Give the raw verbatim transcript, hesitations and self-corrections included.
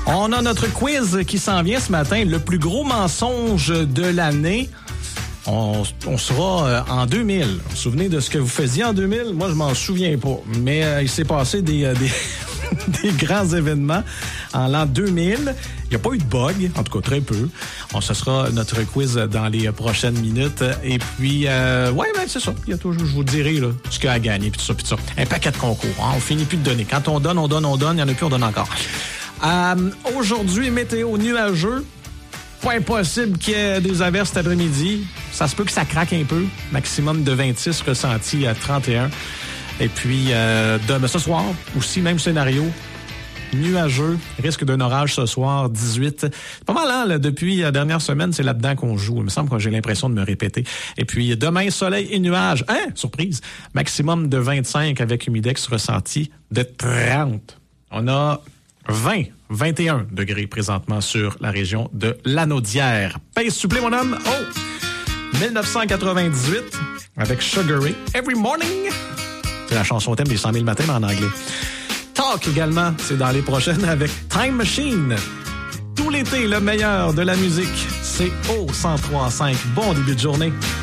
On a notre quiz qui s'en vient ce matin, le plus gros mensonge de l'année. On, on sera en deux mille. Vous vous souvenez de ce que vous faisiez en deux mille? Moi, je m'en souviens pas. Mais euh, il s'est passé des, euh, des, des grands événements en l'an deux mille. Il n'y a pas eu de bug, en tout cas très peu. On, ce sera notre quiz dans les prochaines minutes. Et puis, euh, ouais, ben c'est ça. Il y a toujours, je vous dirai là, ce qu'il y a à gagner, puis tout ça, puis tout ça. Un paquet de concours. Hein? On finit plus de donner. Quand on donne, on donne, on donne. Il n'y en a plus, on donne encore. Euh, aujourd'hui, météo nuageux. Pas impossible qu'il y ait des averses cet après-midi. Ça se peut que ça craque un peu. Maximum de vingt-six ressenti à trente et un. Et puis, euh, de, ce soir, aussi, même scénario. Nuageux. Risque d'un orage ce soir, dix-huit. C'est pas mal, hein? Là, depuis la dernière semaine, c'est là-dedans qu'on joue. Il me semble que j'ai l'impression de me répéter. Et puis, demain, soleil et nuages. Hein? Surprise. Maximum de vingt-cinq avec humidex ressenti de trente. On a vingt, vingt et un degrés présentement sur la région de Lanaudière. Pace supplé, mon homme. Oh! dix-neuf cent quatre-vingt-dix-huit avec Sugar Ray. Every morning. C'est la chanson thème des cent mille matins, mais en anglais. Talk également, c'est dans les prochaines avec Time Machine. Tout l'été, le meilleur de la musique, c'est au cent trois virgule cinq. Bon début de journée.